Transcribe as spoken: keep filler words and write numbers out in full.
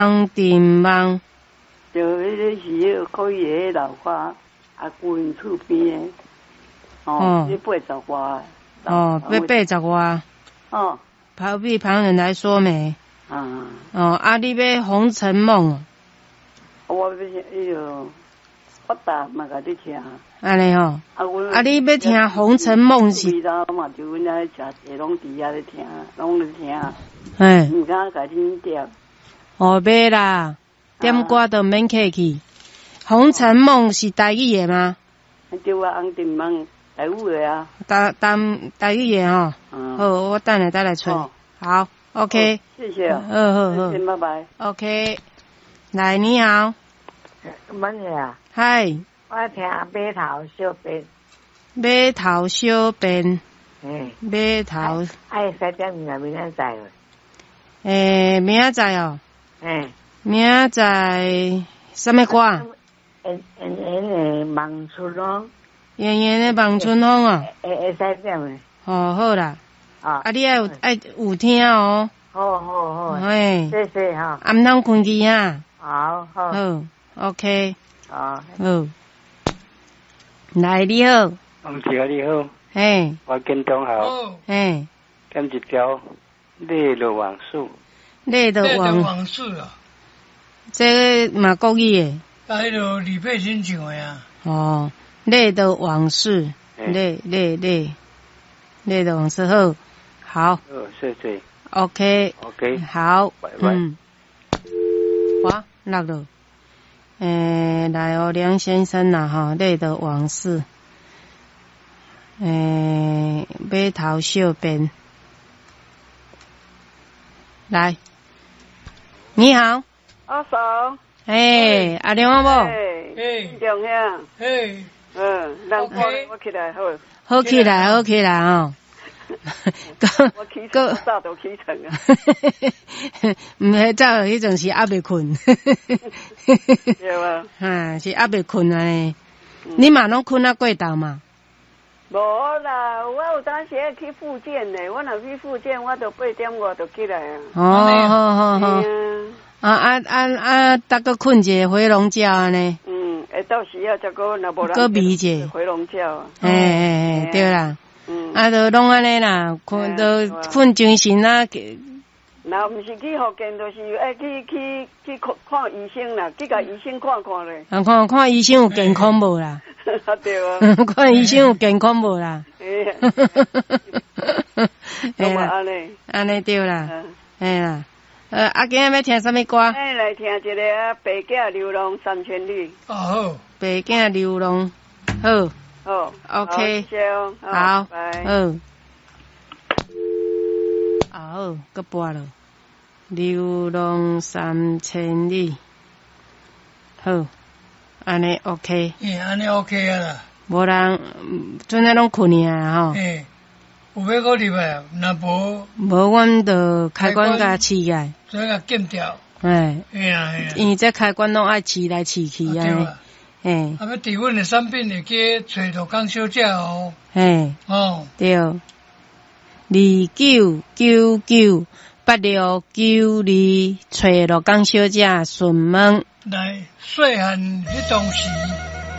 红顶梦， 就迄个是迄个可以个老花阿姑因厝边的，哦，你八十外。 哦，要八十外。 哦。 逃避旁人来说媒。 啊。 哦，啊，你要红尘梦。 我要迄个，我打嘛甲你听。 安尼吼。啊，啊，你要听红尘梦是？ 味道嘛，就阮来食茶，拢伫遐咧听，拢咧听。 嘿。 毋敢甲你点。 哦，袂啦，点歌都免客气。红尘梦是台语的吗？ 对啊，红尘梦台语的啊。 台台台语的吼。嗯。好，我等下再来吹。好 ，OK。 谢谢。 好好好。 先拜拜。 OK。来，你好。 乜嘢啊？ 嗨。 我听马头小便。 马头小便。 嗯。 马头。 哎，使点明仔明仔载喎。 诶，明仔载哦。 嗯。 明仔载什么歌？ 演演演诶，望春风。 演演诶，望春风哦。 会会使点诶。 哦，好啦。 啊。 啊，你爱有爱有听哦。 好好好。 嘿。 谢谢哈。 啊，唔通困去啊。 好好。 好 ，OK。 好。 好。来，你好。 王姐你好。 嘿。 我建中好。 嘿。 点一条《泪的往事》。 泪的往事啊。 这嘛国语的。 啊，迄个李佩欣唱的啊。 哦，泪的往事，泪泪泪，泪的往事好，好。 好，谢谢。 OK。 OK。 好。 拜拜。 嗯。哇，落了。诶，来哦，梁先生呐，哈，泪的往事。诶，马头小便。来，你好。 阿嫂。 诶，阿亮阿某。 诶，中兄。 诶， 嗯，人看我起来好。 好起来，好起来哦。 我起床早就起床啊。 唔系早，迄阵是还未困。 对啊。 哈，是还未困安尼。你嘛拢困啊过昼嘛？ 无啦，我有当时要去复健呢，我若去复健，我就八点外就起来啊。 哦，好好好。啊啊啊啊！搭个困一个回笼觉安尼。 嗯，会到时啊，再个若无人。 个迷者。 回笼觉啊。 嘿嘿嘿，对啦。嗯。啊，都拢安尼啦，困都困精神啊。 那毋是去福建，就是爱去去去看看医生啦，去甲医生看看咧。 啊，看看医生有健康无啦？ 啊对啊。 看医生有健康无啦？ 哎呀。哎啦，安尼。 安尼对啦。哎啦。呃，啊，今日要听什么歌？ 哎，来听一个啊，白囝流浪三千里。 哦好。 白囝流浪，好。 好。 OK。 好。 拜。好。好，搁播了。流浪三千里。好，安尼 OK。 诶，安尼 OK 啊啦。 无人，阵仔拢困啊吼。 诶。有要搁入来，若无无，阮就开关甲试起来， 所以甲禁掉。 哎， 嘿啊嘿啊， 因为这开关拢爱试来试去啊。嘿， 啊，要伫阮的产品会去找着讲小姐哦。 嘿， 哦， 对，二九九九八六九二，找着讲小姐询问。 来，细汉迄当时。